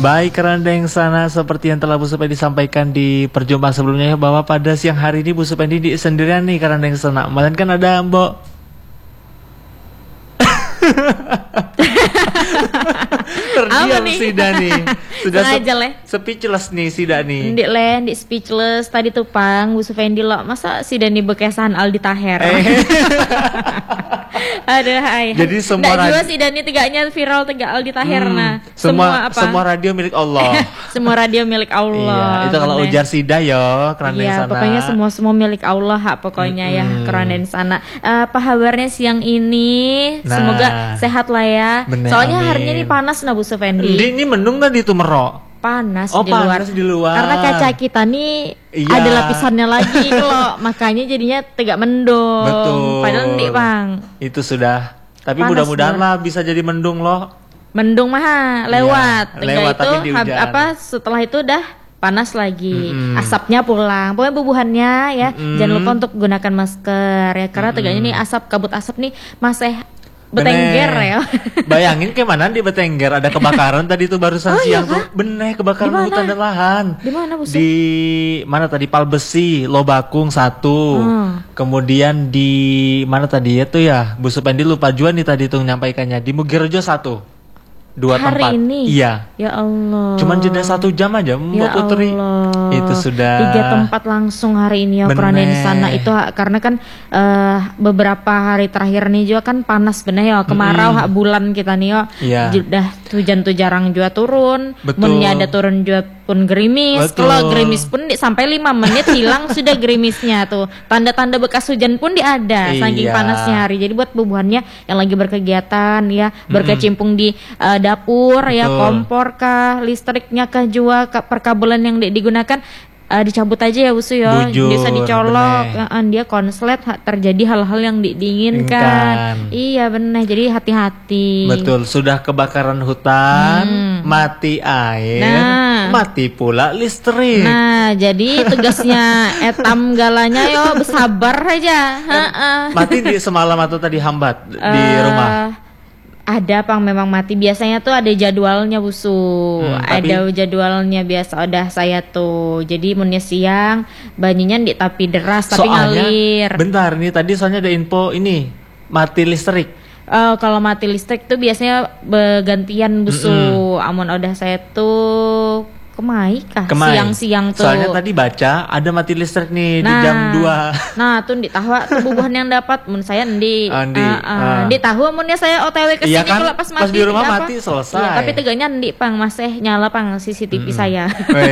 Baik, kerandeng sana, seperti yang telah Bu Supendi disampaikan di perjumpaan sebelumnya ya, bahwa pada siang hari ini Bu Supendi di sendirian nih kerandeng sana. Melainkan ada Mbok terdiam si Dani. Sudah speechless nih si Dani. Ndik speechless tadi tuh Pang Bu Supendi lo. Masa si Dani bekesan Aldi Taher. Aduh hai. Jadi semua juga si Dani tiganya viral tiga Aldi Taher nah. Semua radio milik Allah. Semua radio milik Allah. Iya, itu kalau ujar Sida yo kerandeng sana. Pokoknya semua milik Allah pokoknya ya kerandeng sana. Apa kabarnya siang ini? Semoga sehat lah ya. Bener, soalnya amin. Harinya ini panas nah Bu Supendi. Ini mendung tadi tuh Merok. Panas di luar. Karena kaca kita nih ada lapisannya lagi kalau makanya jadinya tegak mendung. Betul. Padahal enggak Bang. Itu sudah. Tapi mudah-mudahan lah bisa jadi mendung loh. Mendung mah lewat. Lewat itu setelah itu udah panas lagi. Asapnya pulang. Pokoknya bubuhannya ya. Jangan lupa untuk gunakan masker ya karena tegaknya nih kabut asap nih masih Betengger ya. Bayangin kayak mana di Betengger ada kebakaran tadi tuh barusan siang tuh. Bener kebakaran hutan dan lahan. Di mana Bu? Di mana tadi Palbesi, Lobakung 1. Kemudian di mana tadi itu ya? Bu Supendi lupa juga nih tadi tuh nyampaikannya. Di Mugirejo 1. 2 tempat. Hari ini? Iya. Ya Allah. Cuman jeda 1 jam aja Mbak Putri. Itu sudah 3 tempat langsung hari ini ya karena di sana itu karena kan beberapa hari terakhir nih juga kan panas bener ya kemarau bulan kita nih ya. Udah hujan tuh jarang juga turun. Munnya ada turun juga pun gerimis. Kalau gerimis pun sampai 5 menit hilang sudah gerimisnya tuh. Tanda-tanda bekas hujan pun ada saking panasnya hari. Jadi buat bubuhannya yang lagi berkegiatan ya, berkecimpung di dapur ya, kompor kah, listriknya kah juga perkabelan yang digunakan dicabut aja ya Busu ya. Bisa dicolok, dia konslet terjadi hal-hal yang diinginkan. Iya benar, jadi hati-hati. Betul, sudah kebakaran hutan, mati air, mati pula listrik. Nah, jadi tugasnya etam galanya yo bersabar aja. Mati di semalam atau tadi hambat di rumah? Ada Pang memang mati. Biasanya tuh ada jadwalnya Busu. Ada jadwalnya biasa udah saya tuh. Jadi munnya siang banyinya tapi deras tapi ngalir. Bentar nih tadi soalnya ada info ini mati listrik. Kalau mati listrik tuh biasanya bergantian Busu. Amun udah saya tuh Kemai. Siang-siang tuh. Soalnya tadi baca ada mati listrik nih di jam 2. Nah, tuh di tahu bubuhan yang dapat mun saya di tahu munnya saya OTW ke sini kalau pas mati. Pas di rumah mati selesai. Iya, tapi tegaknya di Pang masih nyala Pang CCTV saya.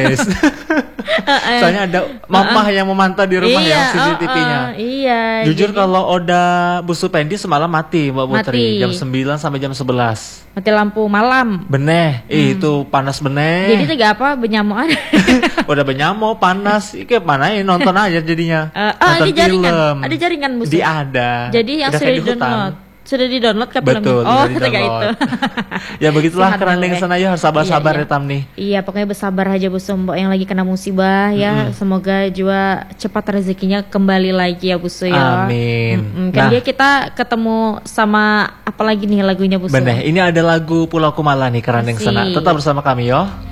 Soalnya ada mamah yang memantau di rumah ya CCTV-nya. Iya. Jujur kalau Oda Bu Supendi semalam mati Mbak Putri jam 9 sampai jam 11. Mati lampu malam. Beneh, itu panas beneh. Jadi tiga apa benyamuan? Udah benyamo panas, iki mana ya nonton aja jadinya. Ada jaringan, ada jaringan musuh. Ada. Jadi yang sudah di-download ke filmnya. Betul, ketika itu. Ya begitulah kerandeng sana ya, harus sabar-sabar ya Tam nih. Iya, pokoknya bersabar aja Bu Mbok yang lagi kena musibah ya. Semoga juga cepat rezekinya kembali lagi ya Bu ya. Amin. Kan dia kita ketemu sama apa lagi nih lagunya Bu. Bener, ini ada lagu Pulau Kumala nih kerandeng sana. Tetap bersama kami yo.